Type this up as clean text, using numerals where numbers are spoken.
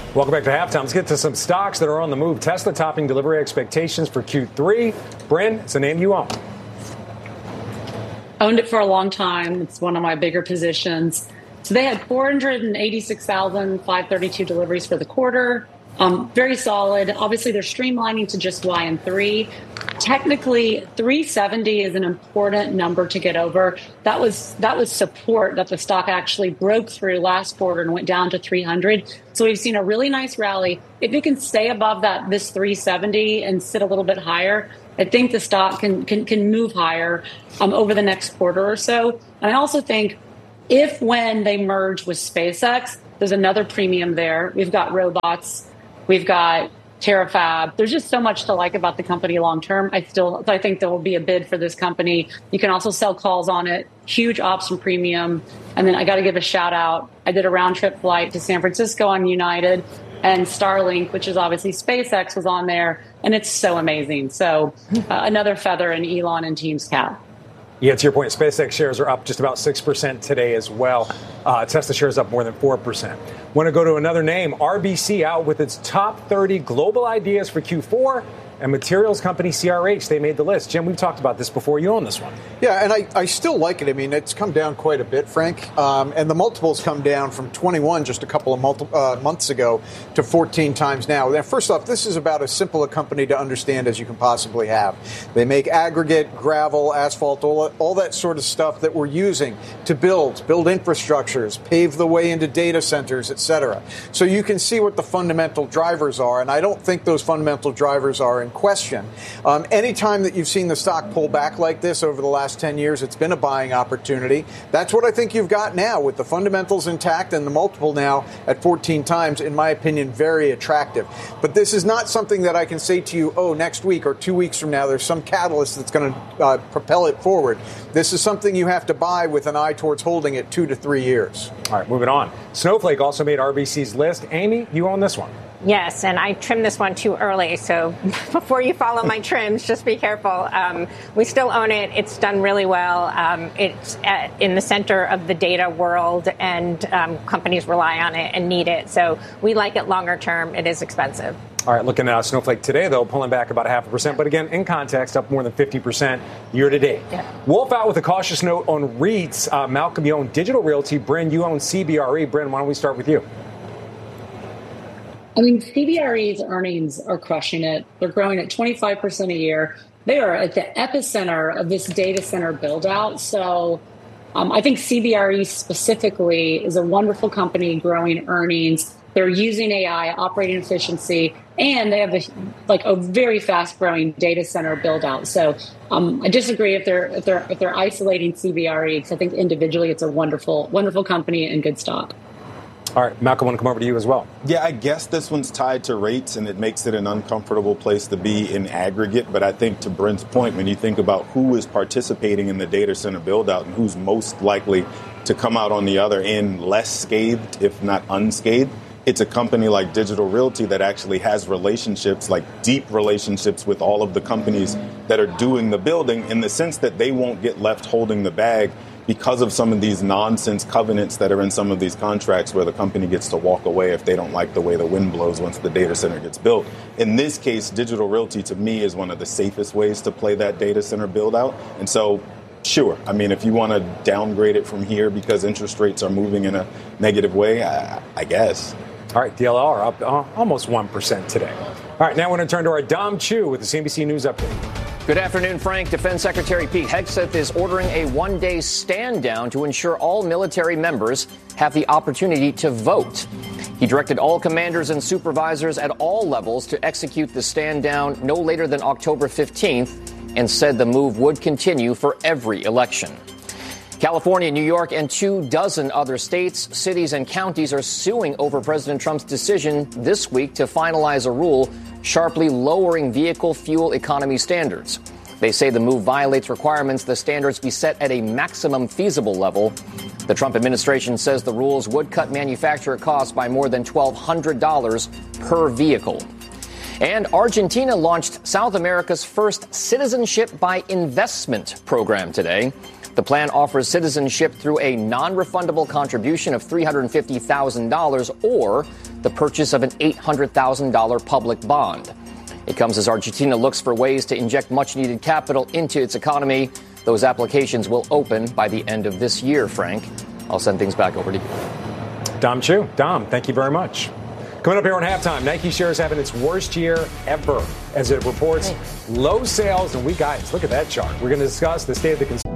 Welcome back to Halftime. Let's get to some stocks that are on the move. Tesla topping delivery expectations for Q3. Bryn, it's a name you own. Owned it for a long time. It's one of my bigger positions. So they had 486,532 deliveries for the quarter. Very solid. Obviously, they're streamlining to just Y and 3. Technically, 370 is an important number to get over. That was support that the stock actually broke through last quarter and went down to 300. So we've seen a really nice rally. If it can stay above this 370 and sit a little bit higher, I think the stock can move higher over the next quarter or so. And I also think when they merge with SpaceX, there's another premium there. We've got robots. We've got Terafab. There's just so much to like about the company long term. I think there will be a bid for this company. You can also sell calls on it. Huge option premium. And then I got to give a shout out. I did a round trip flight to San Francisco on United, and Starlink, which is obviously SpaceX, was on there. And it's so amazing. So another feather in Elon and team's cap. Yeah, to your point, SpaceX shares are up just about 6% today as well. Tesla shares up more than 4%. Want to go to another name, RBC out with its top 30 global ideas for Q4. And materials company CRH, they made the list. Jim, we've talked about this before. You own this one. Yeah, and I still like it. I mean, it's come down quite a bit, Frank. And the multiples come down from 21 just a couple of months ago to 14 times now. Now, first off, this is about as simple a company to understand as you can possibly have. They make aggregate, gravel, asphalt, all that sort of stuff that we're using to build infrastructures, pave the way into data centers, et cetera. So you can see what the fundamental drivers are. And I don't think those fundamental drivers are in question. Anytime that you've seen the stock pull back like this over the last 10 years, it's been a buying opportunity. That's what I think you've got now with the fundamentals intact and the multiple now at 14 times, in my opinion, very attractive. But this is not something that I can say to you, next week or 2 weeks from now, there's some catalyst that's going to propel it forward. This is something you have to buy with an eye towards holding it 2 to 3 years. All right, moving on. Snowflake also made RBC's list. Amy, you own this one. Yes, and I trimmed this one too early, so before you follow my trims, just be careful. We still own it. It's done really well. It's in the center of the data world, and companies rely on it and need it. So we like it longer term. It is expensive. All right, looking at Snowflake today, though, pulling back about 0.5%. But again, in context, up more than 50% year to date. Yeah. Wolf out with a cautious note on REITs. Malcolm, you own Digital Realty. Bryn, you own CBRE. Bryn, why don't we start with you? I mean, CBRE's earnings are crushing it. They're growing at 25% a year. They are at the epicenter of this data center build out. So I think CBRE specifically is a wonderful company growing earnings. They're using AI, operating efficiency, and they have a very fast growing data center build out. So I disagree if they're isolating CBRE, because I think individually it's a wonderful company and good stock. All right, Malcolm, I want to come over to you as well. Yeah, I guess this one's tied to rates, and it makes it an uncomfortable place to be in aggregate. But I think to Brent's point, when you think about who is participating in the data center build-out and who's most likely to come out on the other end less scathed, if not unscathed, it's a company like Digital Realty that actually has relationships, like deep relationships with all of the companies that are doing the building, in the sense that they won't get left holding the bag because of some of these nonsense covenants that are in some of these contracts where the company gets to walk away if they don't like the way the wind blows once the data center gets built. In this case, Digital Realty, to me, is one of the safest ways to play that data center build out. And so, sure, I mean, if you want to downgrade it from here because interest rates are moving in a negative way, I guess. All right, DLR up almost 1% today. All right, now we're going to turn to our Dom Chu with the CNBC News Update. Good afternoon, Frank. Defense Secretary Pete Hegseth is ordering a one-day stand down to ensure all military members have the opportunity to vote. He directed all commanders and supervisors at all levels to execute the stand down no later than October 15th and said the move would continue for every election. California, New York, and 24 other states, cities, and counties are suing over President Trump's decision this week to finalize a rule sharply lowering vehicle fuel economy standards. They say the move violates requirements the standards be set at a maximum feasible level. The Trump administration says the rules would cut manufacturer costs by more than $1,200 per vehicle. And Argentina launched South America's first citizenship by investment program today. The plan offers citizenship through a non-refundable contribution of $350,000 or the purchase of an $800,000 public bond. It comes as Argentina looks for ways to inject much-needed capital into its economy. Those applications will open by the end of this year, Frank. I'll send things back over to you. Dom Chu. Dom, thank you very much. Coming up here on Halftime, Nike shares having its worst year ever as it reports low sales and weak guidance. Look at that chart. We're going to discuss the state of the consumer.